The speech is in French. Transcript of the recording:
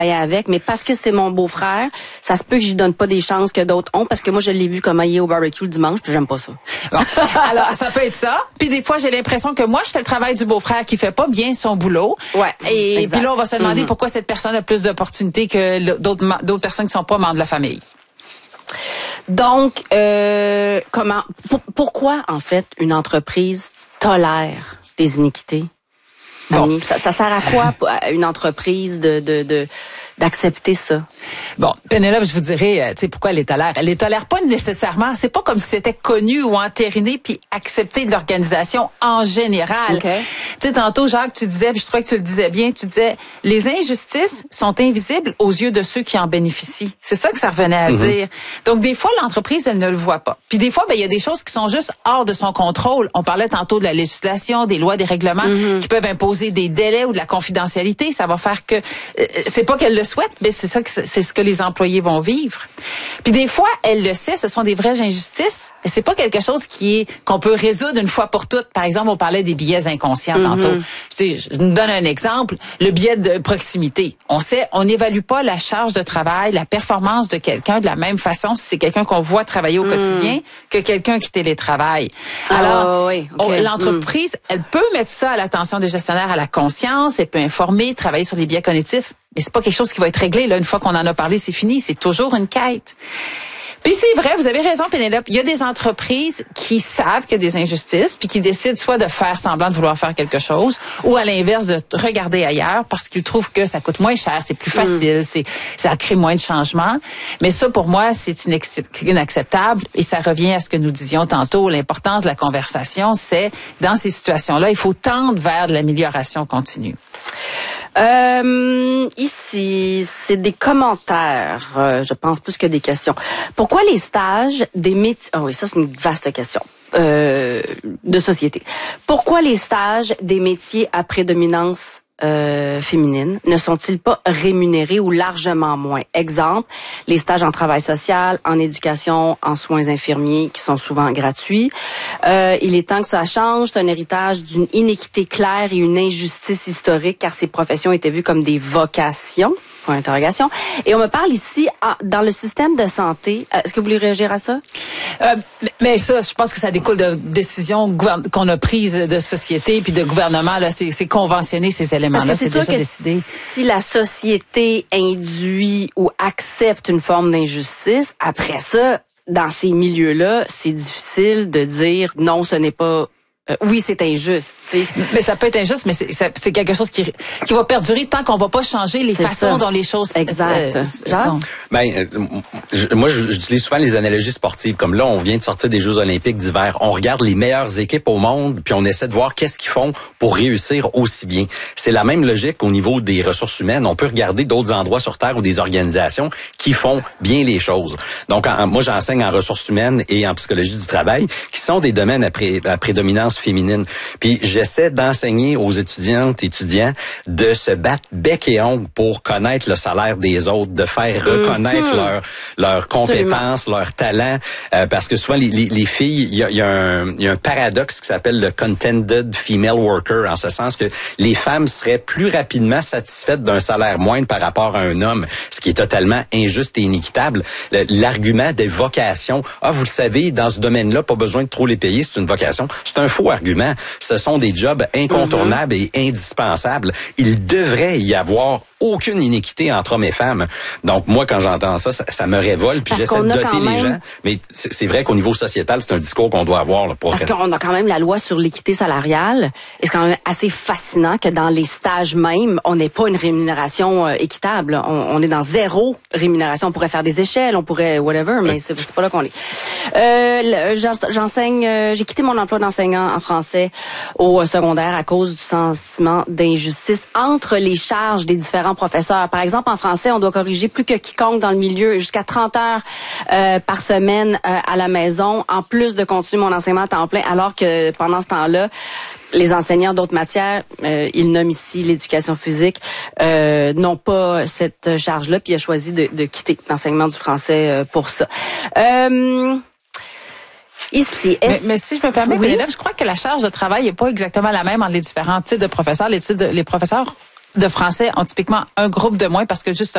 avec, mais parce que c'est mon beau-frère, ça se peut que j'y donne pas des chances que d'autres ont, parce que moi, je l'ai vu comment il est au barbecue le dimanche, puis j'aime pas ça. Bon. Alors, ça peut être ça. Puis des fois, j'ai l'impression que moi, je fais le travail du beau-frère qui fait pas bien son boulot. Ouais. Et puis là, on va se demander pourquoi cette personne a plus d'opportunités que d'autres personnes qui sont pas membres de la famille. Donc, pourquoi, en fait, une entreprise tolère des iniquités? Bon. Annie, ça sert à quoi une entreprise d'accepter ça? Bon, Pénélope, je vous dirais, tu sais, pourquoi elle les tolère. Elle les tolère pas nécessairement. C'est pas comme si c'était connu ou entériné puis accepté de l'organisation en général. Okay. Tu sais, tantôt, Jacques, tu disais, puis je trouvais que tu le disais bien, tu disais, les injustices sont invisibles aux yeux de ceux qui en bénéficient. C'est ça que ça revenait à dire. Donc, des fois, l'entreprise, elle ne le voit pas. Puis des fois, ben, il y a des choses qui sont juste hors de son contrôle. On parlait tantôt de la législation, des lois, des règlements qui peuvent imposer des délais ou de la confidentialité. Ça va faire que, c'est pas qu'elle le souhaite, mais c'est ça que c'est ce que les employés vont vivre. Puis des fois, elle le sait, ce sont des vraies injustices. Et c'est pas quelque chose qu'on peut résoudre une fois pour toutes. Par exemple, on parlait des biais inconscients tantôt. Je nous donne un exemple, le biais de proximité. On n'évalue pas la charge de travail, la performance de quelqu'un de la même façon si c'est quelqu'un qu'on voit travailler au quotidien que quelqu'un qui télétravaille. Alors, l'entreprise, elle peut mettre ça à l'attention des gestionnaires, à la conscience, elle peut informer, travailler sur les biais cognitifs. Mais c'est pas quelque chose qui va être réglé là une fois qu'on en a parlé, c'est fini, c'est toujours une quête. Puis c'est vrai, vous avez raison Pénélope, il y a des entreprises qui savent qu'il y a des injustices puis qui décident soit de faire semblant de vouloir faire quelque chose ou à l'inverse de regarder ailleurs parce qu'ils trouvent que ça coûte moins cher, c'est plus facile, ça crée moins de changements. Mais ça pour moi, c'est inacceptable et ça revient à ce que nous disions tantôt, l'importance de la conversation, c'est dans ces situations-là, il faut tendre vers de l'amélioration continue. Ici, c'est des commentaires, je pense plus que des questions. Pourquoi les stages des métiers... Ah oui, ça c'est une vaste question de société. Pourquoi les stages des métiers à prédominance féminine ne sont-ils pas rémunérés ou largement moins? Exemple, les stages en travail social, en éducation, en soins infirmiers qui sont souvent gratuits. Il est temps que ça change. C'est un héritage d'une inéquité claire et une injustice historique car ces professions étaient vues comme des vocations. Point d'interrogation. Et on me parle ici dans le système de santé. Est-ce que vous voulez réagir à ça? Mais ça, je pense que ça découle de décisions qu'on a prises de société puis de gouvernement. Là, c'est conventionné ces éléments-là. Parce que c'est sûr que décidé. Si la société induit ou accepte une forme d'injustice, après ça, dans ces milieux-là, c'est difficile de dire non, ce n'est pas. Oui, c'est injuste, tu sais. Mais ça peut être injuste, mais c'est quelque chose qui va perdurer tant qu'on va pas changer les façons dont les choses sont. Moi, j'utilise souvent les analogies sportives. Comme là, on vient de sortir des Jeux olympiques d'hiver. On regarde les meilleures équipes au monde, puis on essaie de voir qu'est-ce qu'ils font pour réussir aussi bien. C'est la même logique au niveau des ressources humaines. On peut regarder d'autres endroits sur Terre ou des organisations qui font bien les choses. Donc, moi, j'enseigne en ressources humaines et en psychologie du travail, qui sont des domaines à prédominance féminine. Puis j'essaie d'enseigner aux étudiantes et étudiants de se battre bec et ongle pour connaître le salaire des autres, de faire reconnaître leurs compétences, leurs talents, parce que souvent les filles, il y a un paradoxe qui s'appelle le contented female worker, en ce sens que les femmes seraient plus rapidement satisfaites d'un salaire moindre par rapport à un homme, ce qui est totalement injuste et inéquitable. L'argument des vocations, vous le savez, dans ce domaine-là, pas besoin de trop les payer, c'est une vocation, c'est un faux argument. Ce sont des jobs incontournables et indispensables. Il devrait y avoir aucune inéquité entre hommes et femmes. Donc, moi, quand j'entends ça, ça me révolte, puis j'essaie de doter les gens. Mais c'est vrai qu'au niveau sociétal, c'est un discours qu'on doit avoir. Là, parce qu'on a quand même la loi sur l'équité salariale. Et c'est quand même assez fascinant que dans les stages même, on n'ait pas une rémunération équitable. On est dans zéro rémunération. On pourrait faire des échelles, on pourrait whatever, mais c'est pas là qu'on est. J'enseigne, j'ai quitté mon emploi d'enseignant en français au secondaire à cause du sentiment d'injustice entre les charges des différents professeurs. Par exemple, en français, on doit corriger plus que quiconque dans le milieu, jusqu'à 30 heures par semaine à la maison, en plus de continuer mon enseignement à temps plein, alors que pendant ce temps-là, les enseignants d'autres matières, ils nomment ici l'éducation physique, n'ont pas cette charge-là, puis il a choisi de quitter l'enseignement du français pour ça. Ici, mais si je me permets, je crois que la charge de travail n'est pas exactement la même entre les différents types de professeurs. Les professeurs de français ont typiquement un groupe de moins parce que justement,